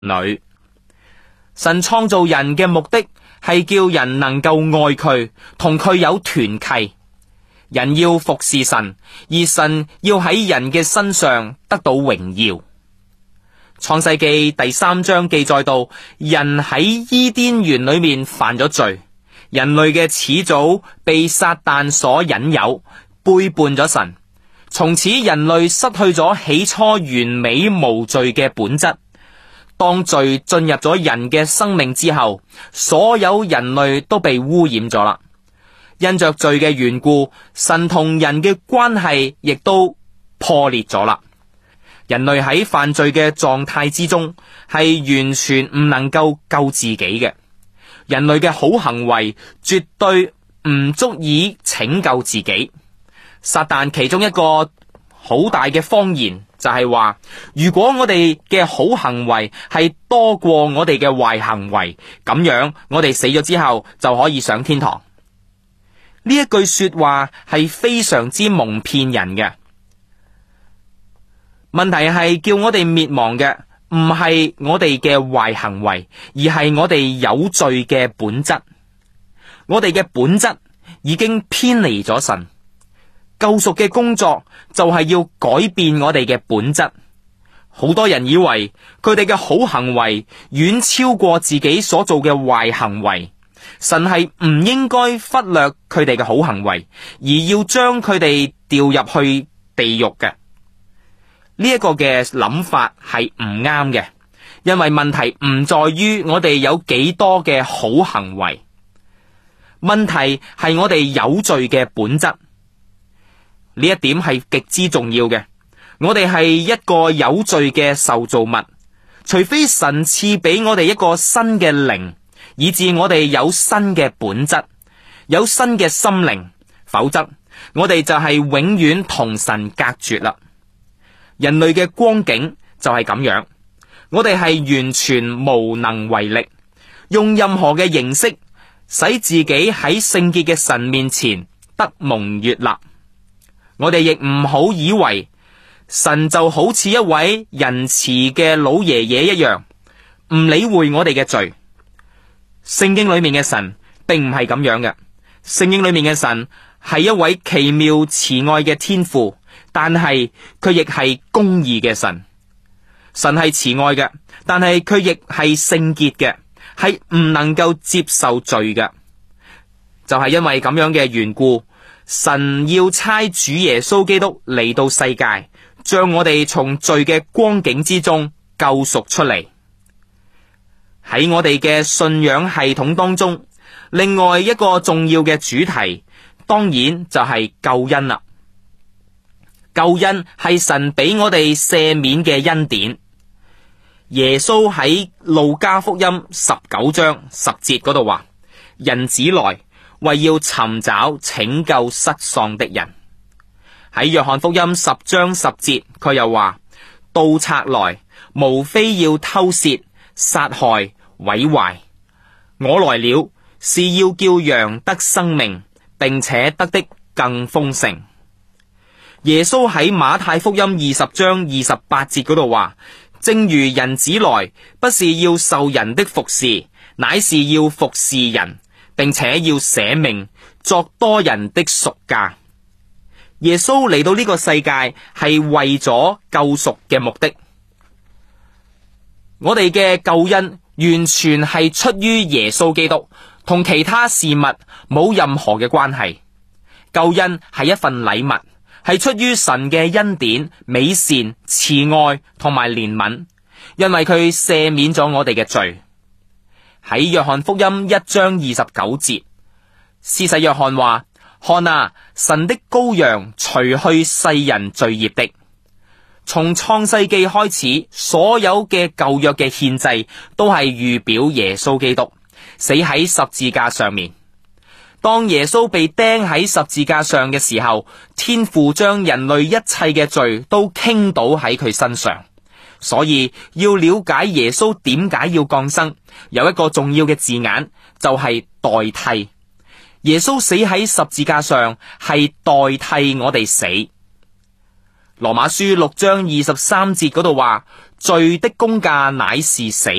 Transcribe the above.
女。神創造人嘅目的係叫人能夠愛佢，同佢有團契。人要服侍神，而神要喺人嘅身上得到榮耀。創世記第3章記載到，人喺伊甸園裏面犯咗罪，人類嘅始祖被撒旦所引誘，背叛咗神。從此人類失去咗起初完美無罪嘅本質。當罪進入咗人嘅生命之後，所有人類都被污染咗啦。因着罪嘅緣故，神同人嘅關係亦都破裂咗啦。人類喺犯罪嘅狀態之中，係完全唔能夠救自己嘅。人類嘅好行為絕對唔足以拯救自己。撒旦其中一個好大嘅謊言就係話，如果我哋嘅好行為係多過我哋嘅壞行為，咁樣我哋死咗之後就可以上天堂。呢一句說話係非常之蒙騙人嘅。問題係叫我哋滅亡嘅唔係我哋嘅壞行為，而係我哋有罪嘅本質。我哋嘅本質已經偏離咗神。救贖嘅工作就係要改變我哋嘅本質。好多人以為佢哋嘅好行為遠超過自己所做嘅壞行為，神係唔應該忽略佢哋嘅好行為，而要將佢哋掉入去地獄嘅。呢一個嘅諗法係唔啱嘅，因為問題唔在於我哋有幾多嘅好行為，問題係我哋有罪嘅本質。呢一點係極之重要嘅。我哋係一個有罪嘅受造物，除非神賜俾我哋一個新嘅靈，以致我哋有新嘅本質，有新嘅心靈，否則我哋就係永遠同神隔絕啦。人類嘅光景就係咁樣，我哋係完全無能為力，用任何嘅形式使自己喺聖潔嘅神面前得蒙悅納。我哋亦唔好以為神就好似一位仁慈嘅老爺爺一樣，唔理會我哋嘅罪。聖經裏面嘅神並唔係咁樣嘅。聖經裏面嘅神係一位奇妙慈愛嘅天父，但係佢亦係公義嘅神。神係慈愛嘅，但係佢亦係聖潔嘅，係唔能夠接受罪嘅。就係因為咁樣嘅緣故，神要差主耶穌基督嚟到世界，將我哋從罪嘅光景之中救贖出嚟。喺我哋嘅信仰系統當中，另外一個重要嘅主題，當然就係救恩啦。救恩係神俾我哋赦免嘅恩典。耶穌喺路加福音19章10節嗰度話：人子來，為要尋找拯救失喪的人。喺約翰福音10章10節，佢又話：盜賊來，無非要偷竊、殺害、毀壞。我來了，是要叫羊得生命，並且得的更豐盛。耶穌喺馬太福音20章28節嗰度話：正如人子來，不是要受人的服侍，乃是要服侍人，並且要捨命作多人的贖價。耶穌嚟到呢個世界係為咗救贖嘅目的。我哋嘅救恩完全係出於耶穌基督，同其他事物冇任何嘅關係。救恩係一份禮物，係出於神嘅恩典、美善、慈愛同埋憐憫，因為佢赦免咗我哋嘅罪。喺約翰福音1章29節，施洗約翰話：看啊，神的羔羊，除去世人罪孽的。從創世記開始，所有嘅舊約嘅獻祭都係預表耶穌基督死喺十字架上面。當耶穌被釘喺十字架上嘅時候，天父將人類一切嘅罪都傾倒喺佢身上。所以要了解耶穌點解要降生，有一個重要嘅字眼，就係代替。耶穌死喺十字架上係代替我哋死。羅馬書6章23節嗰度話： 罪的工價乃是死。